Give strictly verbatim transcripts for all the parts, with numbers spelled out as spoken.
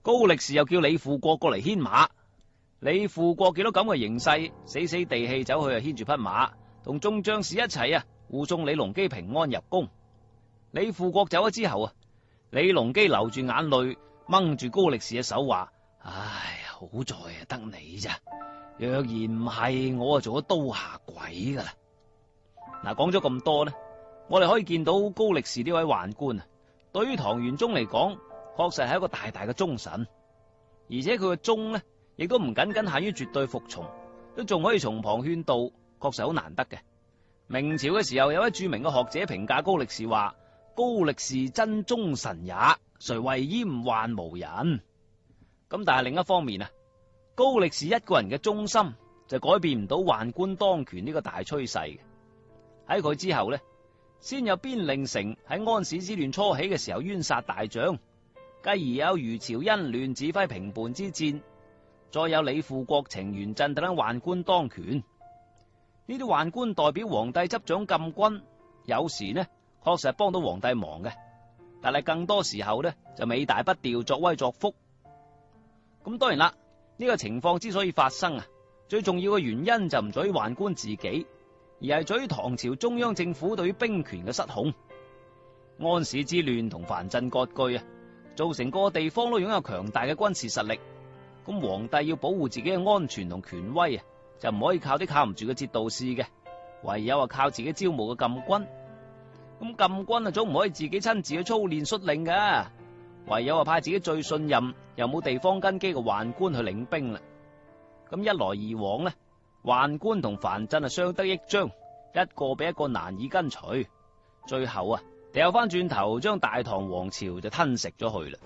高力士又叫李富國過嚟牽馬。李富國見到咁嘅形勢，死死地氣走去啊牽住匹馬，同眾將士一齊啊護送李隆基平安入宮。李富國走咗之後啊，李隆基流住眼淚，掹住高力士嘅手話：唉，好在啊得你咋，若然唔係，我啊做咗刀下鬼噶啦。嗱，講咗咁多呢，我哋可以見到高力士呢位宦官啊，對於唐玄宗嚟講，確實係一個大大嘅忠臣，而且佢嘅忠呢，亦都唔僅僅限於絕對服從，都仲可以從旁勸導，確實好難得嘅。明朝嘅時候，有位著名嘅學者評價高力士話：高力士真忠臣也，誰為閹宦無人。咁但係另一方面啊，高力士一個人嘅忠心就改變唔到宦官當權呢個大趨勢嘅。喺佢之後呢，先有邊令城喺安史之亂初起嘅時候冤殺大將，繼而有余朝恩亂指揮平叛之戰，再有李富國、程元振等宦官當權。呢啲宦官代表皇帝執掌禁軍，有時呢確實係幫到皇帝忙嘅，但係更多時候呢就尾大不掉，作威作福。咁當然啦，呢個情況之所以發生啊，最重要嘅原因就唔在於宦官自己，而係在於唐朝中央政府對於兵權嘅失控。安史之亂同藩鎮割據啊，造成各個地方都擁有強大嘅軍事實力。咁皇帝要保護自己嘅安全同權威啊，就唔可以靠啲靠唔住嘅節度使嘅，唯有啊靠自己招募嘅禁軍。咁禁軍啊總唔可以自己親自去操練率領㗎，唯有啊派自己最信任又冇地方根基嘅宦官去領兵啦。咁一來二往呢，宦官同藩鎮啊相得益彰，一個比一個難以跟隨，最後啊掉翻轉頭將大唐王朝就吞食咗去啦。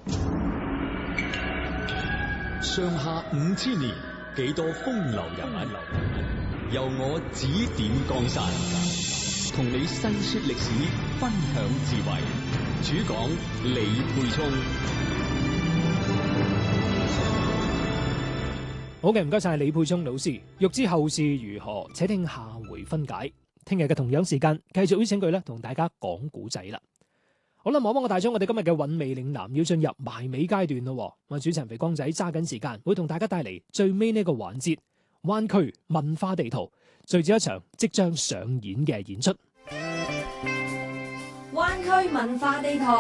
上下五千年，幾多風流人物，由我指點江山，同你細說歷史，分享智慧。主講李沛聰。 好嘅，唔該晒李沛聰老師。欲知後事如何，且聽下回分解。聽日嘅同樣時間，繼續邀請佢咧同大家講古仔啦。好啦，望望個大鐘，我哋今日嘅韻味嶺南要進入埋尾階段咯。我主持人肥光仔揸緊時間，會同大家帶嚟最尾呢個環節——灣區文化地圖，聚焦一場即將上演嘅演出。 灣區文化地圖。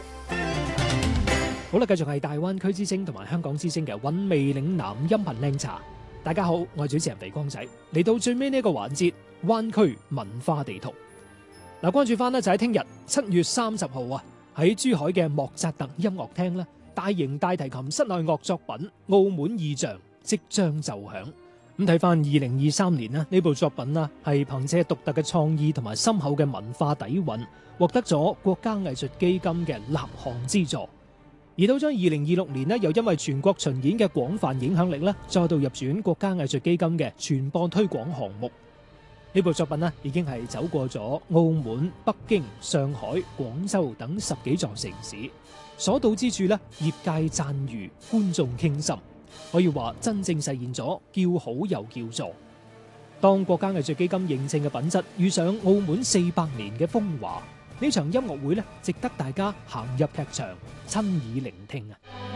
好啦，繼續係大灣區之聲同埋香港之聲嘅韻味嶺南音頻靚茶。大家好，我係主持人肥光仔，嚟到最尾呢個環節——灣區文化地圖。嗱，關注翻呢就喺聽日七月三十號啊，喺珠海嘅莫扎特音樂廳呢，大型大提琴室內樂作品《澳門意象》即將奏響。咁睇翻二零二三年呢，呢部作品啦係憑借獨特嘅創意同埋深厚嘅文化底蘊，獲得咗國家藝術基金嘅立項資助。而到咗二零二六年呢，又因為全國巡演嘅廣泛影響力呢，再度入選國家藝術基金嘅傳播推廣項目。呢部作品呢，已經係走過咗澳門、北京、上海、廣州等十幾座城市，所到之處呢，業界讚譽，觀眾傾心，可以話真正實現咗叫好又叫座。當國家藝術基金認證嘅品質遇上澳門四百年嘅風華，呢場音樂會呢，值得大家行入劇場親耳聆聽啊！